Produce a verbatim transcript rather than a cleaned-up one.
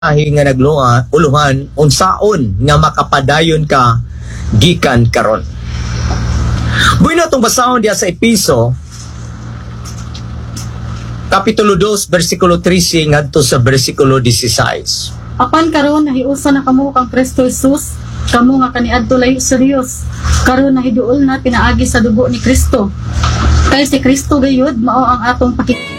ahi nga nagluha uluhan unsaon nga makapadayon ka gikan karon. Buhay na itong basahon diya sa Episo Kapitulo two, versikulo thirteen ngadto sa versikulo sixteen. Apan karon nahiusa na kamo kang Kristo Jesus, kamo nga kaniadto layo sa Dios. Karon nahiduol na pinaagi sa dugo ni Kristo. Kay si Kristo gayud mao ang atong pakit